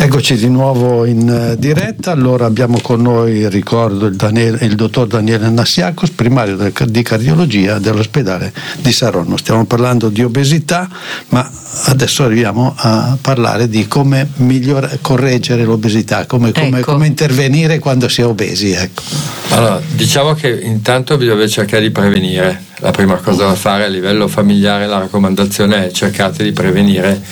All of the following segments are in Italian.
Eccoci di nuovo in diretta. Allora abbiamo con noi, ricordo, il dottor Daniele Nassiakos, primario di cardiologia dell'ospedale di Saronno. Stiamo parlando di obesità, ma adesso arriviamo a parlare di come correggere l'obesità, come intervenire quando si è obesi. Ecco. Allora, diciamo che intanto bisogna cercare di prevenire. La prima cosa da fare a livello familiare, la raccomandazione è cercate di prevenire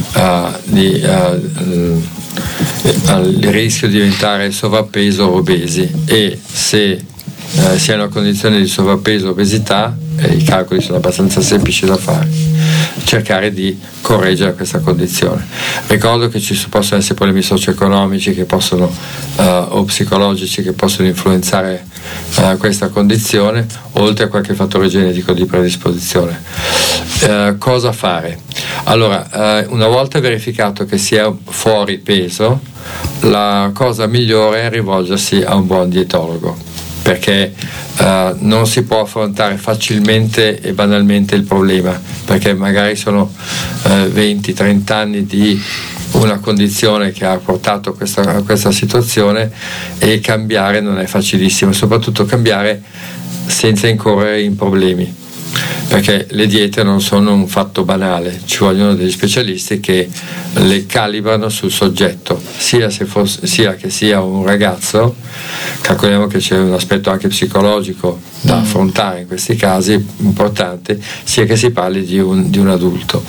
il rischio di diventare sovrappeso o obesi, e se si è in una condizione di sovrappeso o obesità, i calcoli sono abbastanza semplici da fare, cercare di correggere questa condizione. Ricordo che ci possono essere problemi socio-economici che possono o psicologici che possono influenzare questa condizione, oltre a qualche fattore genetico di predisposizione. Cosa fare? Allora, una volta verificato che si è fuori peso, la cosa migliore è rivolgersi a un buon dietologo, perché non si può affrontare facilmente e banalmente il problema, perché magari sono 20-30 anni di una condizione che ha portato a questa situazione, e cambiare non è facilissimo, soprattutto cambiare senza incorrere in problemi, perché le diete non sono un fatto banale, ci vogliono degli specialisti che le calibrano sul soggetto, sia che sia un ragazzo, calcoliamo che c'è un aspetto anche psicologico da affrontare in questi casi importante, sia che si parli di un adulto.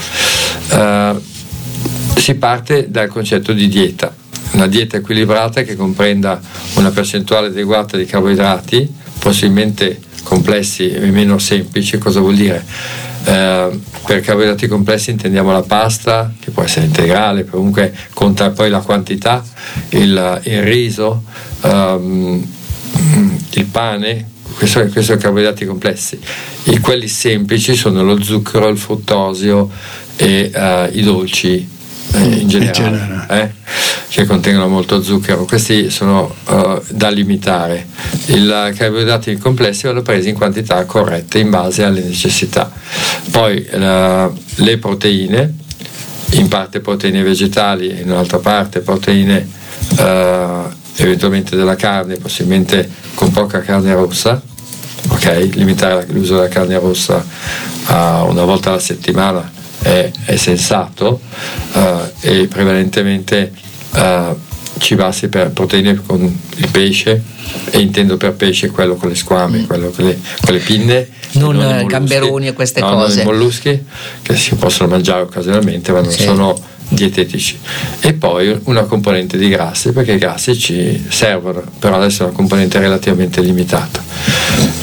Si parte dal concetto di dieta, una dieta equilibrata che comprenda una percentuale adeguata di carboidrati, possibilmente complessi e meno semplici. Cosa vuol dire? Per carboidrati complessi intendiamo la pasta, che può essere integrale, comunque conta poi la quantità, il riso, il pane, questo sono carboidrati complessi. E quelli semplici sono lo zucchero, il fruttosio e i dolci in generale. Che contengono molto zucchero. Questi sono da limitare. I carboidrati complessi vanno presi in quantità corrette in base alle necessità. Poi le proteine, in parte proteine vegetali e in un'altra parte proteine eventualmente della carne, possibilmente con poca carne rossa. Limitare l'uso della carne rossa a una volta alla settimana è sensato, e prevalentemente cibarsi per proteine con il pesce, e intendo per pesce quello con le squame, quello con le pinne, non gamberoni e queste cose, non i molluschi che si possono mangiare occasionalmente, ma non sono dietetici. E poi una componente di grassi, perché i grassi ci servono, però adesso è una componente relativamente limitata.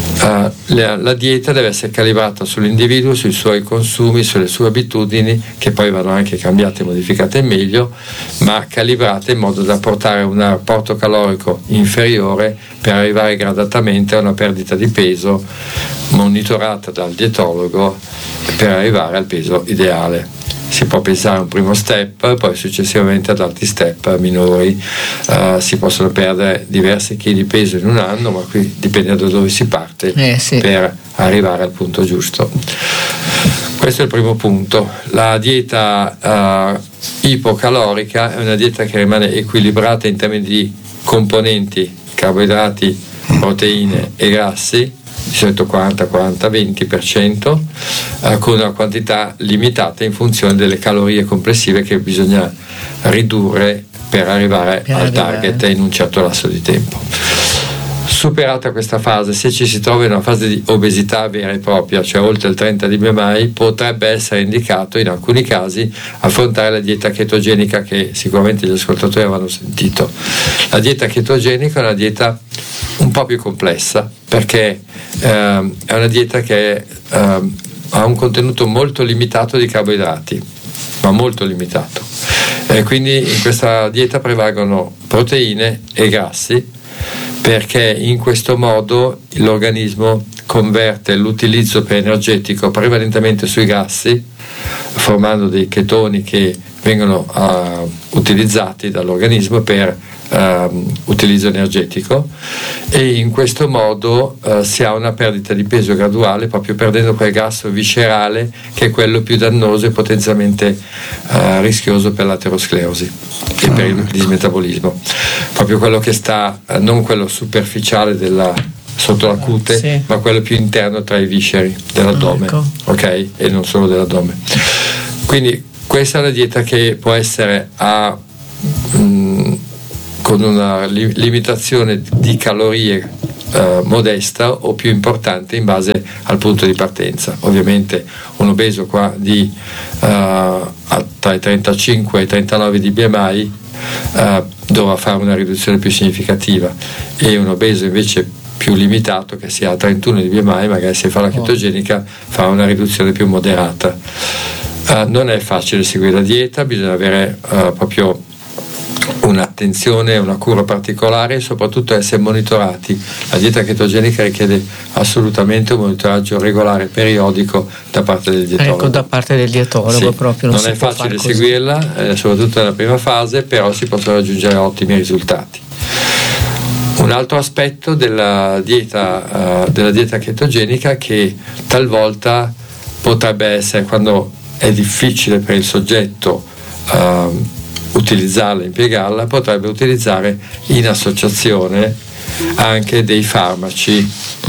La dieta deve essere calibrata sull'individuo, sui suoi consumi, sulle sue abitudini, che poi vanno anche cambiate e modificate in meglio, ma calibrate in modo da portare un apporto calorico inferiore per arrivare gradatamente a una perdita di peso monitorata dal dietologo per arrivare al peso ideale. Si può pensare a un primo step, poi successivamente ad altri step minori. Si possono perdere diversi chili di peso in un anno, ma qui dipende da dove si parte per arrivare al punto giusto. Questo è il primo punto. La dieta ipocalorica è una dieta che rimane equilibrata in termini di componenti, carboidrati, proteine e grassi, di solito 40-20%, con una quantità limitata in funzione delle calorie complessive che bisogna ridurre per arrivare al target in un certo lasso di tempo. Superata questa fase, se ci si trova in una fase di obesità vera e propria, cioè oltre il 30 di BMI, potrebbe essere indicato in alcuni casi affrontare la dieta chetogenica, che sicuramente gli ascoltatori avranno sentito. La dieta chetogenica è una dieta un po' più complessa, perché è una dieta che ha un contenuto molto limitato di carboidrati, ma molto limitato. Quindi in questa dieta prevalgono proteine e grassi, perché in questo modo l'organismo converte l'utilizzo energetico prevalentemente sui grassi, formando dei chetoni che vengono utilizzati dall'organismo per utilizzo energetico, e in questo modo si ha una perdita di peso graduale, proprio perdendo quel grasso viscerale che è quello più dannoso e potenzialmente rischioso per l'aterosclerosi e per il dismetabolismo, proprio quello che sta, non quello superficiale sotto la cute, sì, ma quello più interno tra i visceri dell'addome, ok? E non solo dell'addome. Quindi questa è una dieta che può essere con una limitazione di calorie modesta o più importante in base al punto di partenza. Ovviamente un obeso qua tra i 35 e i 39 di BMI dovrà fare una riduzione più significativa, e un obeso invece più limitato, che sia a 31 di BMI, magari se fa la chetogenica fa una riduzione più moderata. Non è facile seguire la dieta, bisogna avere proprio un'attenzione, una cura particolare, e soprattutto essere monitorati. La dieta chetogenica richiede assolutamente un monitoraggio regolare, periodico, da parte del dietologo. Ecco, da parte del dietologo, sì, proprio non è facile seguirla, soprattutto nella prima fase, però si possono raggiungere ottimi risultati. Un altro aspetto della dieta chetogenica, che talvolta potrebbe essere, quando è difficile per il soggetto utilizzarla, impiegarla, potrebbe utilizzare in associazione anche dei farmaci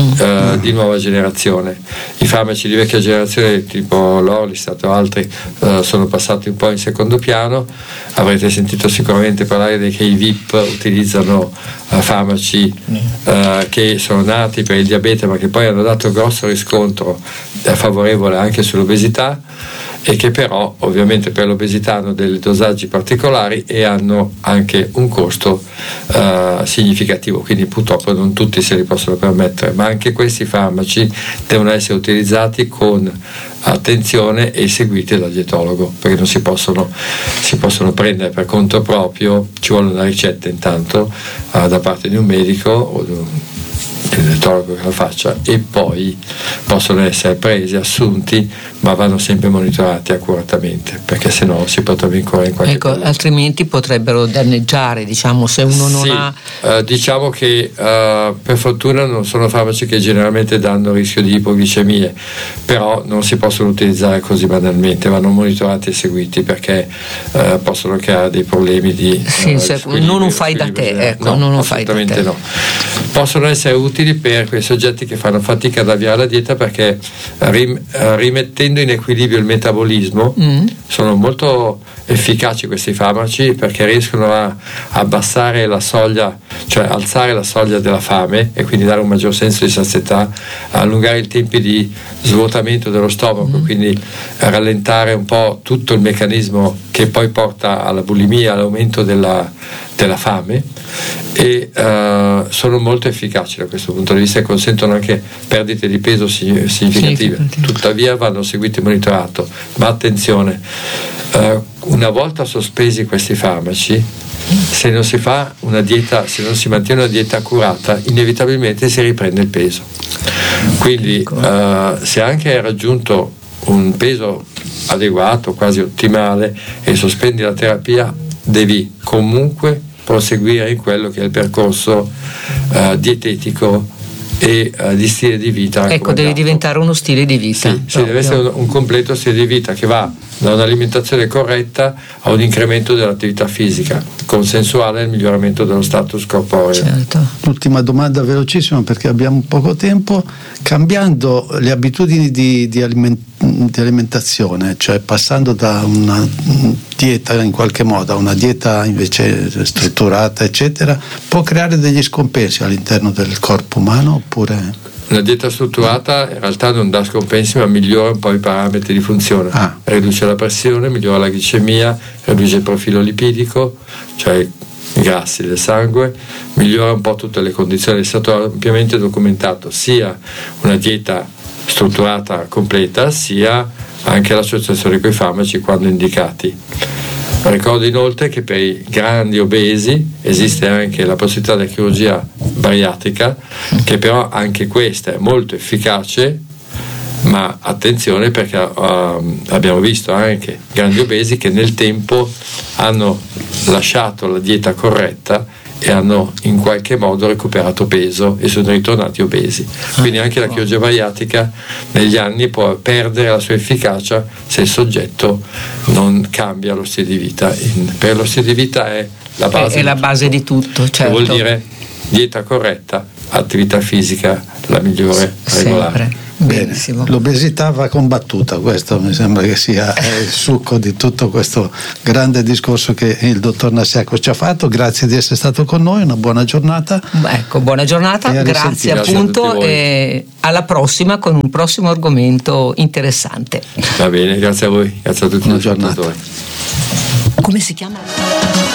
di nuova generazione. I farmaci di vecchia generazione tipo l'Orlistat o altri sono passati un po' in secondo piano. Avrete sentito sicuramente parlare che i VIP utilizzano farmaci che sono nati per il diabete, ma che poi hanno dato grosso riscontro favorevole anche sull'obesità, e che però ovviamente per l'obesità hanno dei dosaggi particolari e hanno anche un costo significativo, quindi purtroppo non tutti se li possono permettere, ma anche questi farmaci devono essere utilizzati con attenzione e seguiti dal dietologo, perché non si possono prendere per conto proprio, ci vuole una ricetta intanto da parte di un medico o di un dietologo che la faccia, e poi possono essere presi, assunti, ma vanno sempre monitorati accuratamente, perché sennò si potrebbe incorrere in qualche problema. Altrimenti potrebbero danneggiare, diciamo, se uno non ha. Diciamo che per fortuna non sono farmaci che generalmente danno rischio di ipoglicemie, però non si possono utilizzare così banalmente, vanno monitorati e seguiti, perché possono creare dei problemi di non un fai da te, ecco, no, non un fai da te. No. Possono essere utili per quei soggetti che fanno fatica ad avviare la dieta, perché rimettendo in equilibrio il metabolismo sono molto efficaci questi farmaci, perché riescono a abbassare la soglia, cioè alzare la soglia della fame, e quindi dare un maggior senso di sazietà, allungare i tempi di svuotamento dello stomaco, quindi rallentare un po' tutto il meccanismo che poi porta alla bulimia, all'aumento della fame, e sono molto efficaci da questo punto di vista, e consentono anche perdite di peso significative. Tuttavia vanno seguiti e monitorati, ma attenzione, una volta sospesi questi farmaci, se non si fa una dieta, se non si mantiene una dieta accurata, inevitabilmente si riprende il peso. Quindi se anche hai raggiunto un peso adeguato, quasi ottimale, e sospendi la terapia, devi comunque proseguire in quello che è il percorso dietetico e di stile di vita. Ecco, deve diventare uno stile di vita. Sì, deve essere un completo stile di vita che va da un'alimentazione corretta a un incremento dell'attività fisica consensuale al miglioramento dello status corporeo. Certo. L'ultima domanda velocissima, perché abbiamo poco tempo. Cambiando le abitudini di alimentazione, cioè passando da una dieta in qualche modo a una dieta invece strutturata eccetera, può creare degli scompensi all'interno del corpo umano, oppure? Una dieta strutturata in realtà non dà scompensi, ma migliora un po' i parametri di funzione, riduce la pressione, migliora la glicemia, riduce il profilo lipidico, cioè i grassi del sangue, migliora un po' tutte le condizioni. È stato ampiamente documentato sia una dieta strutturata completa, sia anche l'associazione con i farmaci quando indicati. Ricordo inoltre che per i grandi obesi esiste anche la possibilità della chirurgia bariatrica, che però anche questa è molto efficace, ma attenzione perché abbiamo visto anche grandi obesi che nel tempo hanno lasciato la dieta corretta e hanno in qualche modo recuperato peso e sono ritornati obesi. Quindi anche la chirurgia bariatrica negli anni può perdere la sua efficacia se il soggetto non cambia lo stile di vita. Per lo stile di vita è la base, è la base di tutto, certo. Vuol dire dieta corretta, attività fisica la migliore, regolare. Sempre. Bene, l'obesità va combattuta, questo mi sembra che sia il succo di tutto questo grande discorso che il dottor Nasiakos ci ha fatto. Grazie di essere stato con noi, una buona giornata. Ecco, buona giornata, grazie appunto e alla prossima con un prossimo argomento interessante. Va bene, grazie a voi, grazie a tutti. Buona giornata. Come si chiama?